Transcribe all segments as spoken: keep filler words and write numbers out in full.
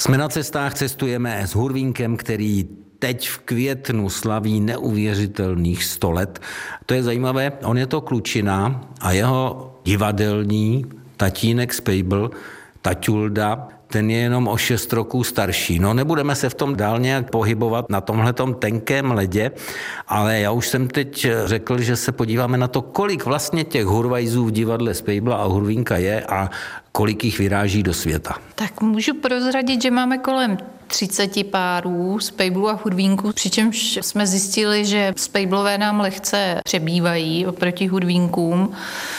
Jsme na cestách, cestujeme s Hurvínkem, který teď v květnu slaví neuvěřitelných sto let. To je zajímavé, on je to klučina a jeho divadelní tatínek z Pejbl, Taťulda, ten je jenom o šest roků starší. No nebudeme se v tom dál nějak pohybovat na tomhletom tenkém ledě, ale já už jsem teď řekl, že se podíváme na to, kolik vlastně těch Hurvajzů v divadle z Pejbla a Hurvínka je a kolik jich vyráží do světa. Tak můžu prozradit, že máme kolem třicet párů z Pejblu a Hurvínku, přičemž jsme zjistili, že Pejblové nám lehce přebývají oproti Hurvínkům.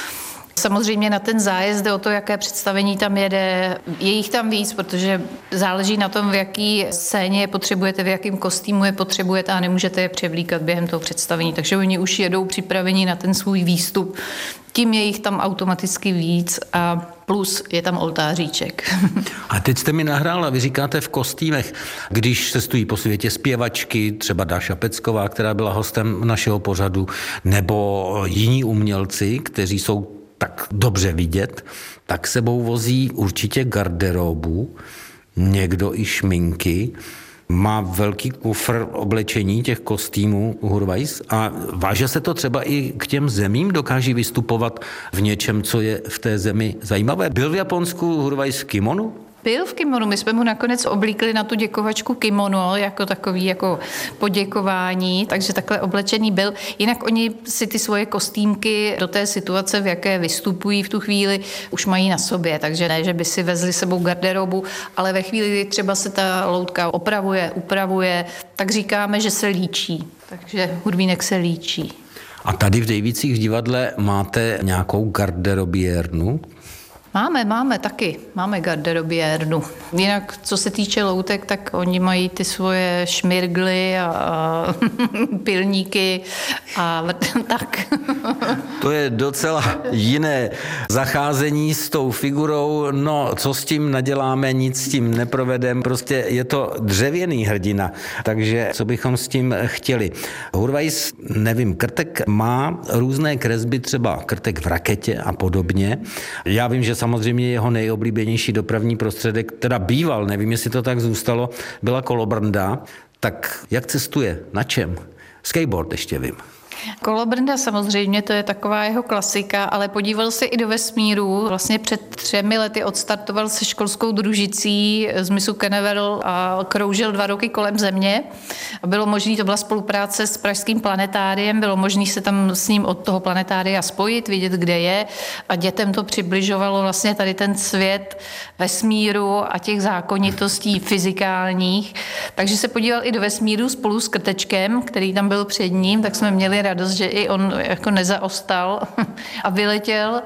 Samozřejmě na ten zájezd jde o to, jaké představení tam jede. Je jich tam víc, protože záleží na tom, v jaký scéně je potřebujete, v jakém kostýmu je potřebujete a nemůžete je převlíkat během toho představení. Takže oni už jedou připraveni na ten svůj výstup. Tím je jich tam automaticky víc a plus je tam oltáříček. A teď jste mi nahrála, vy říkáte v kostýmech, když cestují po světě zpěvačky, třeba Dáša Pecková, která byla hostem našeho pořadu, nebo jiní umělci, kteří jsou tak dobře vidět, tak sebou vozí určitě garderobu, někdo i šminky, má velký kufr oblečení těch kostýmů Hurvajs a váže se to třeba i k těm zemím, dokáží vystupovat v něčem, co je v té zemi zajímavé. Byl v Japonsku Hurvajs v kimonu? Byl v kimonu, my jsme mu nakonec oblíkli na tu děkovačku kimono, jako takový jako poděkování, takže takhle oblečený byl. Jinak oni si ty svoje kostýmky do té situace, v jaké vystupují v tu chvíli, už mají na sobě, takže ne, že by si vezli sebou garderobu, ale ve chvíli, kdy třeba se ta loutka opravuje, upravuje, tak říkáme, že se líčí. Takže Hurvínek se líčí. A tady v Dejvicích v divadle máte nějakou garderobiérnu? Máme, máme taky. Máme garderobiérnu. Jinak, co se týče loutek, tak oni mají ty svoje šmirgly a, a pilníky a tak. To je docela jiné zacházení s tou figurou. No, co s tím naděláme, nic s tím neprovedem. Prostě je to dřevěný hrdina. Takže co bychom s tím chtěli? Hurvajs, nevím, Krtek má různé kresby, třeba Krtek v raketě a podobně. Já vím, že samozřejmě jeho nejoblíbenější dopravní prostředek, teda býval, nevím, jestli to tak zůstalo, byla kolobrnda. Tak jak cestuje? Na čem? Skateboard ještě vím. Kolobrnda samozřejmě, to je taková jeho klasika, ale podíval se i do vesmíru. Vlastně před třemi lety odstartoval se školskou družicí z mysu Canaveral a kroužil dva roky kolem Země. A bylo možné, to byla spolupráce s pražským planetáriem, bylo možné se tam s ním od toho planetária spojit, vidět, kde je a dětem to přibližovalo vlastně tady ten svět vesmíru a těch zákonitostí fyzikálních. Takže se podíval i do vesmíru spolu s Krtečkem, který tam byl před ním, tak jsme měli radost, že i on jako nezaostal a vyletěl.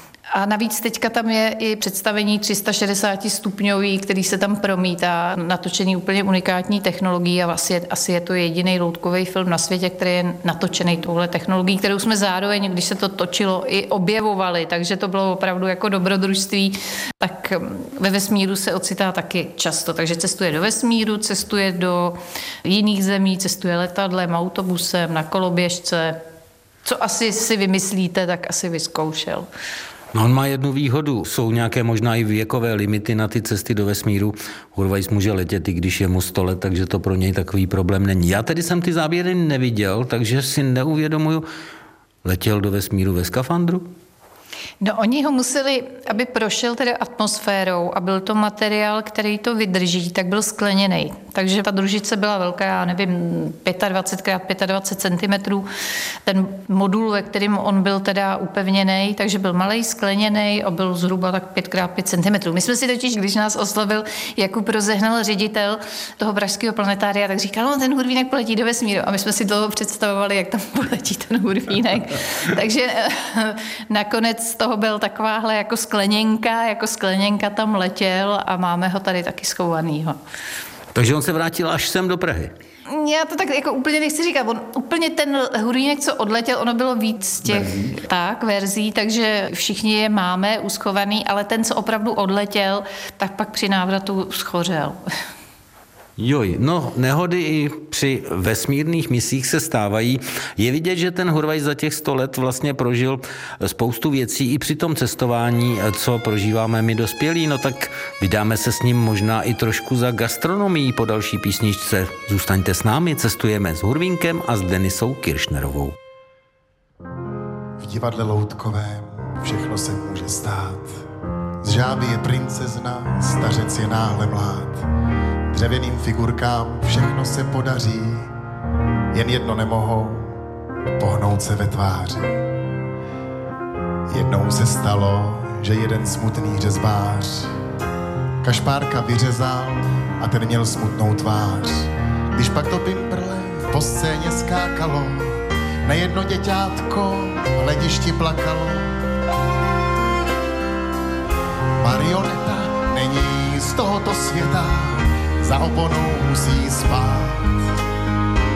A navíc teďka tam je i představení tři sta šedesát stupňový, který se tam promítá, natočený úplně unikátní technologií a asi je, asi je to jediný loutkový film na světě, který je natočený touhle technologií, kterou jsme zároveň, když se to točilo, i objevovali, takže to bylo opravdu jako dobrodružství. Tak ve vesmíru se ocitá taky často, takže cestuje do vesmíru, cestuje do jiných zemí, cestuje letadlem, autobusem, na koloběžce. Co asi si vymyslíte, tak asi vyzkoušel. No, on má jednu výhodu. Jsou nějaké možná i věkové limity na ty cesty do vesmíru. Hurvajs může letět, i když je mu sto let, takže to pro něj takový problém není. Já tedy jsem ty záběry neviděl, takže si neuvědomuju. Letěl do vesmíru ve skafandru? No, oni ho museli, aby prošel tedy atmosférou a byl to materiál, který to vydrží, tak byl skleněný. Takže ta družice byla velká, já nevím, dvacet pět krát dvacet pět centimetrů. Ten modul, ve kterém on byl teda upevněný, takže byl malej, skleněný a byl zhruba tak pět krát pět centimetrů. My jsme si totiž, když nás oslovil Jakub Rozehnal, ředitel toho pražského planetária, tak říkal, no ten Hurvínek poletí do vesmíru. A my jsme si dlouho představovali, jak tam poletí ten Hurvínek. Takže nakonec z toho byl takováhle jako skleněnka, jako skleněnka tam letěl a máme ho tady taky schovanýho. Takže on se vrátil až sem do Prahy. Já to tak jako úplně nechci říkat. On, úplně ten Hurvínek, co odletěl, ono bylo víc těch verzí. Tak, verzí, takže všichni je máme uschovaný, ale ten, co opravdu odletěl, tak pak při návratu schořel. Joj, no nehody i při vesmírných misích se stávají. Je vidět, že ten Hurvajs za těch sto let vlastně prožil spoustu věcí i při tom cestování, co prožíváme my dospělí. No tak Vydáme se s ním možná i trošku za gastronomií po další písničce. Zůstaňte s námi, cestujeme s Hurvínkem a s Denisou Kiršnerovou. V divadle loutkovém všechno se může stát. Z žáby je princezna, stařec je náhle mlád. Dřevěným figurkám všechno se podaří, jen jedno nemohou, pohnout se ve tváři. Jednou se stalo, že jeden smutný řezbář kašpárka vyřezal a ten měl smutnou tvář. Když pak to pimprle po scéně skákalo, na jedno děťátko v hledišti plakalo. Marioneta není z tohoto světa, za oponou musí spát.